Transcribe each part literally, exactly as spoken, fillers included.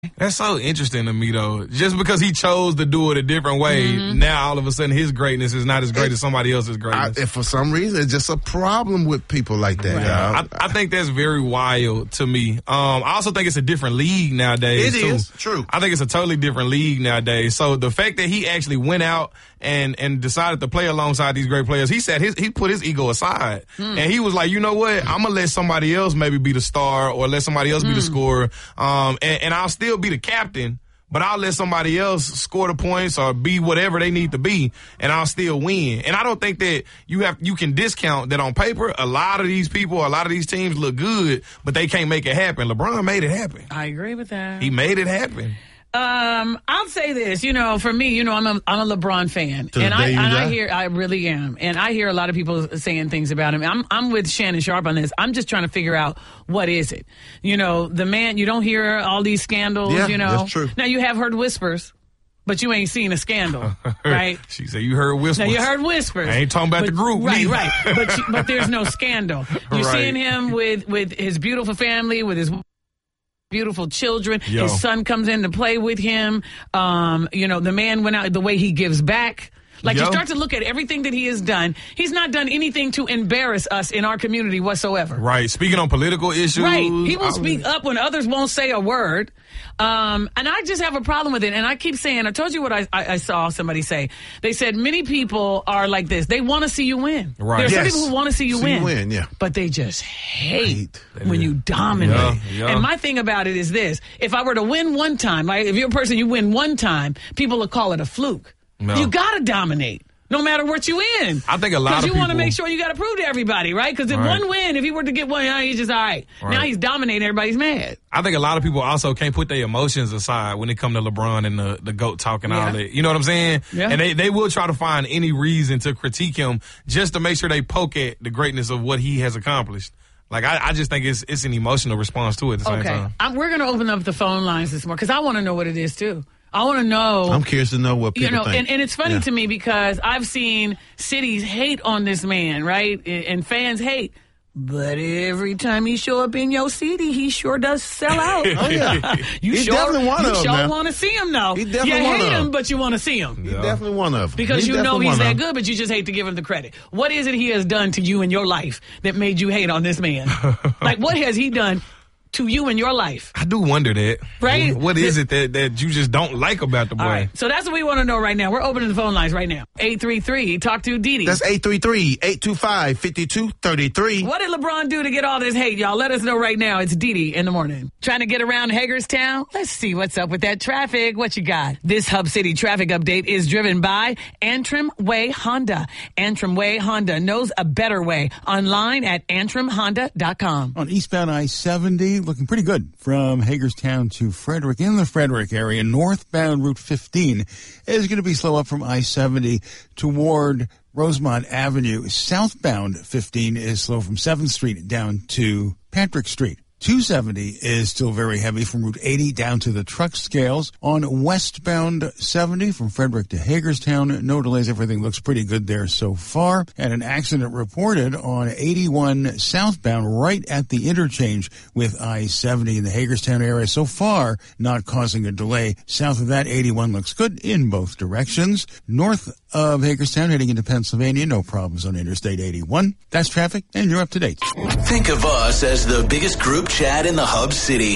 That's so interesting to me, though. Just because he chose to do it a different way, mm-hmm. now all of a sudden his greatness is not as great it, as somebody else's greatness. I, and for some reason, it's just a problem with people like that. Right. I, I think that's very wild to me. Um, I also think it's a different league nowadays. It too. is, true. I think it's a totally different league nowadays. So the fact that he actually went out and, and decided to play alongside these great players, he said his, he put his ego aside. Mm. And he was like, you know what? I'm going to let somebody else maybe be the star or let somebody else mm. be the scorer. Um, and, and I'll still be the captain. But I'll let somebody else score the points or be whatever they need to be, and I'll still win. And I don't think that you have you can discount that on paper. A lot of these people, a lot of these teams look good, but they can't make it happen. LeBron made it happen. I agree with that. He made it happen. Um, I'll say this, you know, for me, you know, I'm a, I'm a LeBron fan, to and I and die? I hear I really am, and I hear a lot of people saying things about him. I'm I'm with Shannon Sharp on this. I'm just trying to figure out what is it. You know, the man. You don't hear all these scandals. Yeah, you know, that's true. Now you have heard whispers, but you ain't seen a scandal, right? She said you heard whispers. Now you heard whispers. I ain't talking about but, the group, right? neither. Right, but you, but there's no scandal. You're Right. seeing him with with his beautiful family, with his beautiful children. Yo. His son comes in to play with him. Um, you know, the man went out, the way he gives back. Like, Yo. you start to look at everything that he has done. He's not done anything to embarrass us in our community whatsoever. Right. Speaking on political issues. Right. He will I- speak up when others won't say a word. Um, and I just have a problem with it. And I keep saying, I told you what I, I, I saw somebody say. They said many people are like this. They want to see you win. Right. There are some Yes. people who want to see you See win. you win, yeah. But they just hate Hate. when you dominate. Yeah, yeah. And my thing about it is this. If I were to win one time, like if you're a person, you win one time, people will call it a fluke. No. You got to dominate. No matter what you in. I think a lot of Because you want to people- make sure you got to prove to everybody, right? Because if Right. one win, if he were to get one, he's just all right. Right. Now he's dominating, everybody's mad. I think a lot of people also can't put their emotions aside when it come to LeBron and the, the GOAT talk and Yeah. all that. You know what I'm saying? Yeah. And they, they will try to find any reason to critique him just to make sure they poke at the greatness of what he has accomplished. Like, I, I just think it's it's an emotional response to it at the same Okay. time. I'm, we're going to open up the phone lines this morning because I want to know what it is, too. I want to know. I'm curious to know what people You know, think. and, and it's funny Yeah. to me because I've seen cities hate on this man, right? And fans hate. But every time he show up in your city, he sure does sell out. Oh, yeah. you He's sure, definitely one you of 'em sure now. want to see him now. He's You definitely one hate of 'em. him, but you want to see him. He's definitely one of them. Because you know definitely he's one that of 'em. good, but you just hate to give him the credit. What is it he has done to you in your life that made you hate on this man? Like, what has he done to you in your life? I do wonder that. Right? What is it that, that you just don't like about the boy? All right. So that's what we want to know right now. We're opening the phone lines right now. eight three three, talk to Didi. That's eight three three, eight two five, five two three three. What did LeBron do to get all this hate, y'all? Let us know right now. It's Didi in the morning. Trying to get around Hagerstown? Let's see what's up with that traffic. What you got? This Hub City traffic update is driven by Antrim Way Honda. Antrim Way Honda knows a better way. Online at antrim honda dot com. On eastbound I seventy, looking pretty good from Hagerstown to Frederick. In the Frederick area, northbound Route fifteen is going to be slow up from I seventy toward Rosemont Avenue. Southbound fifteen is slow from seventh Street down to Patrick Street. two seventy is still very heavy from Route eighty down to the truck scales. On westbound seventy from Frederick to Hagerstown, no delays. Everything looks pretty good there so far. And an accident reported on eighty-one southbound right at the interchange with I seventy in the Hagerstown area. So far, not causing a delay. South of that, eighty-one looks good in both directions. North of Hagerstown, heading into Pennsylvania, no problems on Interstate eighty-one. That's traffic, and you're up to date. Think of us as the biggest group chat in the Hub City.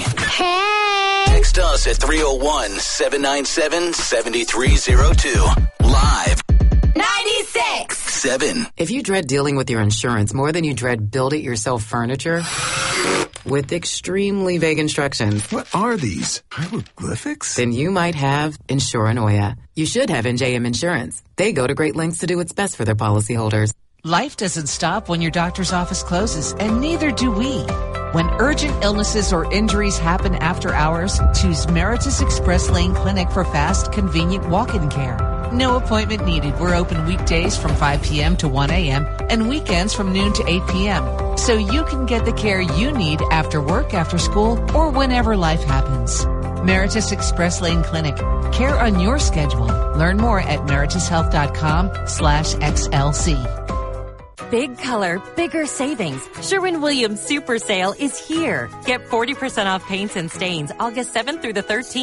Hey! Text us at three oh one, seven nine seven, seven three oh two. Live. ninety-six! seven. If you dread dealing with your insurance more than you dread build-it-yourself furniture, with extremely vague instructions, What are these? Hieroglyphics? then you might have Insuranoia. You should have N J M Insurance. They go to great lengths to do what's best for their policyholders. Life doesn't stop when your doctor's office closes, and neither do we. When urgent illnesses or injuries happen after hours, choose Meritus Express Lane Clinic for fast, convenient walk-in care. No appointment needed. We're open weekdays from five p.m. to one a.m. and weekends from noon to eight p.m. So you can get the care you need after work, after school, or whenever life happens. Meritus Express Lane Clinic. Care on your schedule. Learn more at meritushealth.com slash XLC. Big color, bigger savings. Sherwin-Williams Super Sale is here. Get forty percent off paints and stains August seventh through the thirteenth.